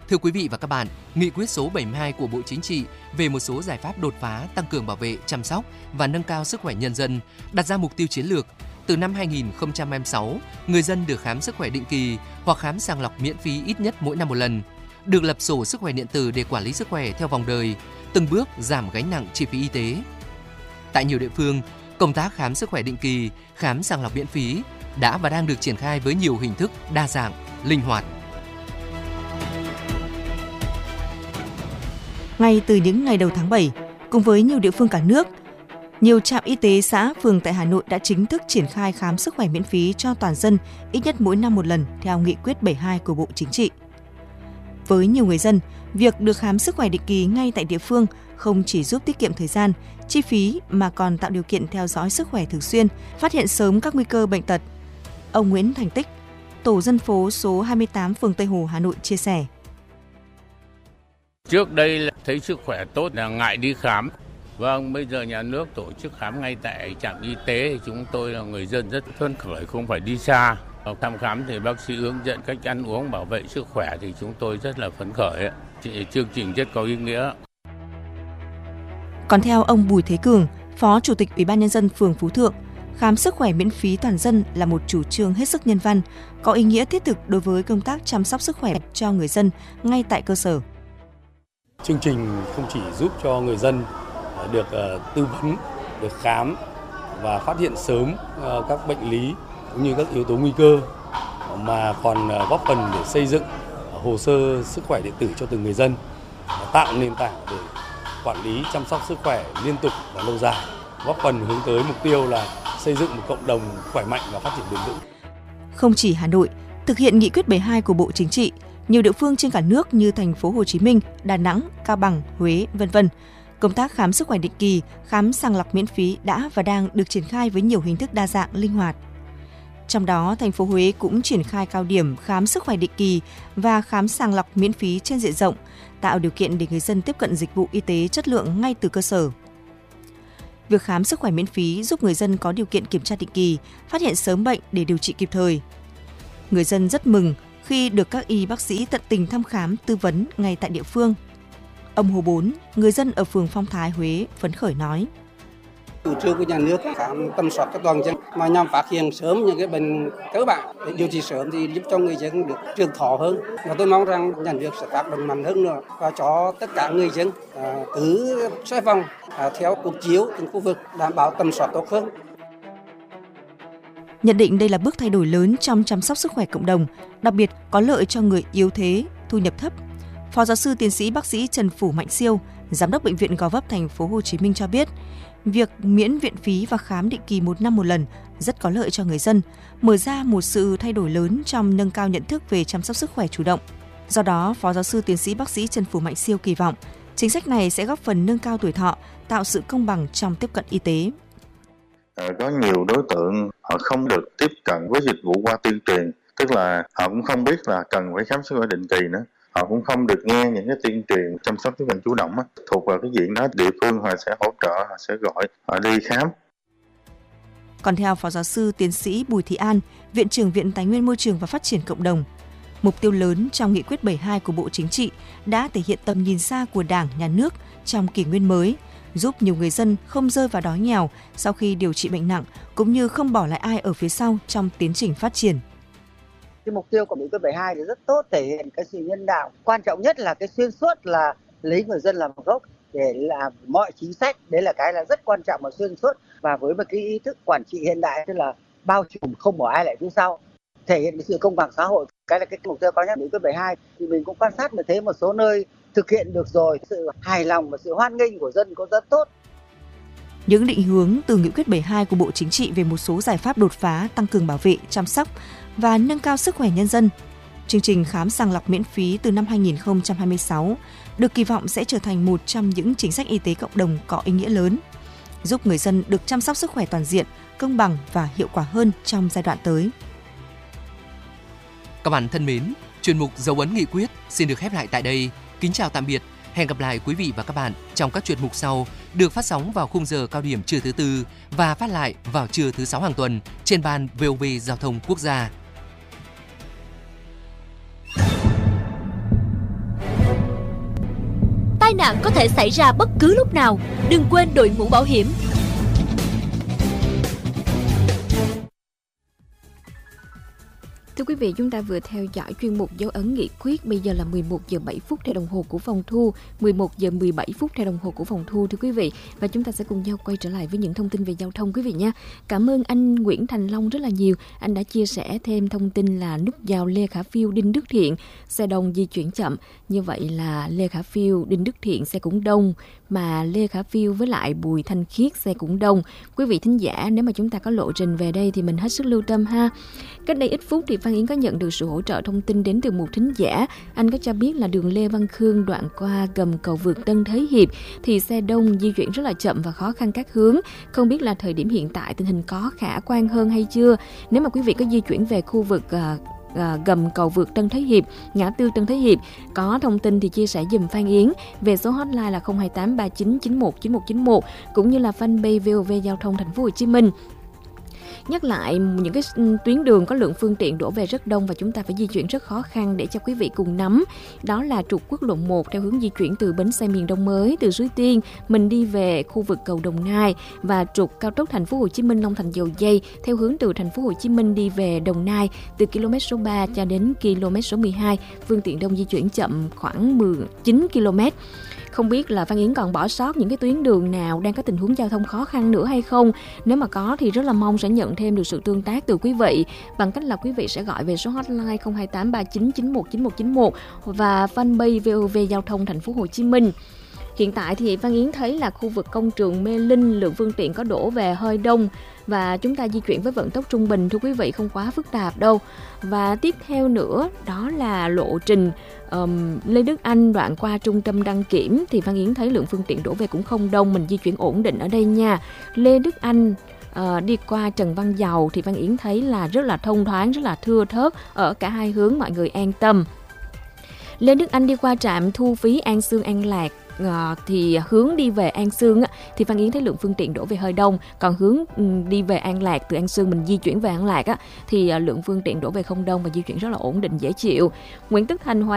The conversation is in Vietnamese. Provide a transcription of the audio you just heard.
Thưa quý vị và các bạn, Nghị quyết số 72 của Bộ Chính trị về một số giải pháp đột phá tăng cường bảo vệ, chăm sóc và nâng cao sức khỏe nhân dân đặt ra mục tiêu chiến lược. Từ năm 2026, người dân được khám sức khỏe định kỳ hoặc khám sàng lọc miễn phí ít nhất mỗi năm một lần, được lập sổ sức khỏe điện tử để quản lý sức khỏe theo vòng đời, từng bước giảm gánh nặng chi phí y tế. Tại nhiều địa phương, công tác khám sức khỏe định kỳ, khám sàng lọc miễn phí đã và đang được triển khai với nhiều hình thức đa dạng, linh hoạt. Ngay từ những ngày đầu tháng 7, cùng với nhiều địa phương cả nước, nhiều trạm y tế xã, phường tại Hà Nội đã chính thức triển khai khám sức khỏe miễn phí cho toàn dân ít nhất mỗi năm một lần theo Nghị quyết 72 của Bộ Chính trị. Với nhiều người dân, việc được khám sức khỏe định kỳ ngay tại địa phương không chỉ giúp tiết kiệm thời gian, chi phí mà còn tạo điều kiện theo dõi sức khỏe thường xuyên, phát hiện sớm các nguy cơ bệnh tật. Ông Nguyễn Thành Tích, tổ dân phố số 28 phường Tây Hồ, Hà Nội chia sẻ. Trước đây là thấy sức khỏe tốt là ngại đi khám. Vâng, bây giờ nhà nước tổ chức khám ngay tại trạm y tế thì chúng tôi là người dân rất phấn khởi, không phải đi xa. Thăm khám thì bác sĩ hướng dẫn cách ăn uống bảo vệ sức khỏe thì chúng tôi rất là phấn khởi. Chương trình rất có ý nghĩa. Còn theo ông Bùi Thế Cường, Phó Chủ tịch Ủy ban Nhân dân phường Phú Thượng, khám sức khỏe miễn phí toàn dân là một chủ trương hết sức nhân văn, có ý nghĩa thiết thực đối với công tác chăm sóc sức khỏe cho người dân ngay tại cơ sở. Chương trình không chỉ giúp cho người dân được tư vấn, được khám và phát hiện sớm các bệnh lý cũng như các yếu tố nguy cơ, mà còn góp phần để xây dựng hồ sơ sức khỏe điện tử cho từng người dân, tạo nền tảng để quản lý chăm sóc sức khỏe liên tục và lâu dài, góp phần hướng tới mục tiêu là xây dựng một cộng đồng khỏe mạnh và phát triển bền vững. Không chỉ Hà Nội, thực hiện Nghị quyết 72 của Bộ Chính trị, nhiều địa phương trên cả nước như thành phố Hồ Chí Minh, Đà Nẵng, Cao Bằng, Huế, v.v. Công tác khám sức khỏe định kỳ, khám sàng lọc miễn phí đã và đang được triển khai với nhiều hình thức đa dạng, linh hoạt. Trong đó, thành phố Huế cũng triển khai cao điểm khám sức khỏe định kỳ và khám sàng lọc miễn phí trên diện rộng, tạo điều kiện để người dân tiếp cận dịch vụ y tế chất lượng ngay từ cơ sở. Việc khám sức khỏe miễn phí giúp người dân có điều kiện kiểm tra định kỳ, phát hiện sớm bệnh để điều trị kịp thời. Người dân rất mừng khi được các y bác sĩ tận tình thăm khám, tư vấn ngay tại địa phương. Ông Hồ Bốn, người dân ở phường Phong Thái, Huế, phấn khởi nói. Chủ trương của nhà nước khám tầm soát cho toàn dân mà nhằm phát hiện sớm những cái bệnh cơ bản để điều trị sớm thì giúp cho người dân được trường thọ hơn. Và tôi mong rằng nhà nước sẽ tác động mạnh hơn nữa và cho tất cả người dân cứ xoay vòng theo cuộc chiếu từng khu vực đảm bảo tầm soát tốt hơn. Nhận định đây là bước thay đổi lớn trong chăm sóc sức khỏe cộng đồng, đặc biệt có lợi cho người yếu thế, thu nhập thấp. Phó giáo sư tiến sĩ bác sĩ Trần Phủ Mạnh Siêu, giám đốc bệnh viện Gò Vấp thành phố Hồ Chí Minh cho biết, việc miễn viện phí và khám định kỳ một năm một lần rất có lợi cho người dân, mở ra một sự thay đổi lớn trong nâng cao nhận thức về chăm sóc sức khỏe chủ động. Do đó, Phó giáo sư tiến sĩ bác sĩ Trần Phủ Mạnh Siêu kỳ vọng chính sách này sẽ góp phần nâng cao tuổi thọ, tạo sự công bằng trong tiếp cận y tế. Có nhiều đối tượng họ không được tiếp cận với dịch vụ qua tuyên truyền, tức là họ cũng không biết là cần phải khám sức khỏe định kỳ nữa. Họ cũng không được nghe những cái tuyên truyền chăm sóc sức khỏe chủ động á, thuộc vào cái diện đó địa phương họ sẽ hỗ trợ, họ sẽ gọi họ đi khám. Còn theo Phó giáo sư tiến sĩ Bùi Thị An, Viện trưởng Viện Tài nguyên Môi trường và Phát triển Cộng đồng, mục tiêu lớn trong Nghị quyết 72 của Bộ Chính trị đã thể hiện tầm nhìn xa của Đảng, Nhà nước trong kỷ nguyên mới, giúp nhiều người dân không rơi vào đói nghèo sau khi điều trị bệnh nặng, cũng như không bỏ lại ai ở phía sau trong tiến trình phát triển. Cái mục tiêu của Nghị quyết 72 thì rất tốt, thể hiện cái sự nhân đạo. Quan trọng nhất là cái xuyên suốt là lấy người dân làm gốc để làm mọi chính sách. Đấy là cái là rất quan trọng và xuyên suốt. Và với một cái ý thức quản trị hiện đại, tức là bao trùm, không bỏ ai lại phía sau, thể hiện cái sự công bằng xã hội. Cái là cái mục tiêu cao nhất Nghị quyết 72. Thì mình cũng quan sát mà thấy một số nơi thực hiện được rồi, sự hài lòng và sự hoan nghênh của dân cũng rất tốt. Những định hướng từ Nghị quyết 72 của Bộ Chính trị về một số giải pháp đột phá tăng cường bảo vệ, chăm sóc và nâng cao sức khỏe nhân dân. Chương trình khám sàng lọc miễn phí từ năm 2026 được kỳ vọng sẽ trở thành một trong những chính sách y tế cộng đồng có ý nghĩa lớn, giúp người dân được chăm sóc sức khỏe toàn diện, công bằng và hiệu quả hơn trong giai đoạn tới. Các bạn thân mến, chuyên mục Dấu ấn nghị quyết xin được khép lại tại đây. Kính chào tạm biệt. Hẹn gặp lại quý vị và các bạn trong các chuyên mục sau, được phát sóng vào khung giờ cao điểm trưa thứ Tư và phát lại vào trưa thứ Sáu hàng tuần trên ban VOV Giao thông Quốc gia. tai nạn có thể xảy ra bất cứ lúc nào. Đừng quên đội mũ bảo hiểm. Thưa quý vị, chúng ta vừa theo dõi chuyên mục Dấu ấn nghị quyết. Bây giờ là 11 giờ 7 phút theo đồng hồ của phòng thu, 11 giờ 17 phút theo đồng hồ của phòng thu, thưa quý vị. Và chúng ta sẽ cùng nhau quay trở lại với những thông tin về giao thông quý vị nha. Cảm ơn anh Nguyễn Thành Long rất là nhiều. Anh đã chia sẻ thêm thông tin là nút giao Lê Khả Phiêu, Đinh Đức Thiện, xe đông di chuyển chậm. Như vậy là Lê Khả Phiêu, Đinh Đức Thiện xe cũng đông, mà Lê Khả Phiêu với lại Bùi Thanh Khiết xe cũng đông. Quý vị thính giả, nếu mà chúng ta có lộ trình về đây thì mình hết sức lưu tâm ha. Cách đây ít phút thì Phan Yến có nhận được sự hỗ trợ thông tin đến từ một thính giả. Anh có cho biết là đường Lê Văn Khương đoạn qua gầm cầu vượt Tân Thới Hiệp thì xe đông di chuyển rất là chậm và khó khăn các hướng. Không biết là thời điểm hiện tại tình hình có khả quan hơn hay chưa. Nếu mà quý vị có di chuyển về khu vực gầm cầu vượt Tân Thới Hiệp, ngã tư Tân Thới Hiệp, có thông tin thì chia sẻ dùm Phan Yến về số hotline là 028 39 91 9191 cũng như là fanpage VOV Giao thông Thành phố Hồ Chí Minh. Nhắc lại những cái tuyến đường có lượng phương tiện đổ về rất đông và chúng ta phải di chuyển rất khó khăn để cho quý vị cùng nắm. Đó là trục quốc lộ 1 theo hướng di chuyển từ bến xe miền Đông mới, từ Suối Tiên mình đi về khu vực cầu Đồng Nai, và trục cao tốc Thành phố Hồ Chí Minh Long Thành Dầu Giây theo hướng từ Thành phố Hồ Chí Minh đi về Đồng Nai từ km số 3 cho đến km số 12. Phương tiện đông di chuyển chậm khoảng 19 km. Không biết là Phan Yến còn bỏ sót những cái tuyến đường nào đang có tình huống giao thông khó khăn nữa hay không? Nếu mà có thì rất là mong sẽ nhận thêm được sự tương tác từ quý vị bằng cách là quý vị sẽ gọi về số hotline 028 39 91 9191 và fanpage VOV Giao thông Thành phố Hồ Chí Minh. Hiện tại thì Phan Yến thấy là khu vực công trường Mê Linh lượng phương tiện có đổ về hơi đông và chúng ta di chuyển với vận tốc trung bình, thưa quý vị, không quá phức tạp đâu. Và tiếp theo nữa đó là lộ trình Lê Đức Anh đoạn qua trung tâm đăng kiểm thì Phan Yến thấy lượng phương tiện đổ về cũng không đông, mình di chuyển ổn định ở đây nha. Lê Đức Anh đi qua Trần Văn Dầu thì Phan Yến thấy là rất là thông thoáng, rất là thưa thớt ở cả hai hướng, mọi người an tâm. Lê Đức Anh đi qua trạm thu phí An Sương An Lạc thì hướng đi về An Sương thì Phan Yến thấy lượng phương tiện đổ về hơi đông, còn hướng đi về An Lạc từ An Sương mình di chuyển về An Lạc thì lượng phương tiện đổ về không đông và di chuyển rất là ổn định dễ chịu. Nguyễn Tất Thành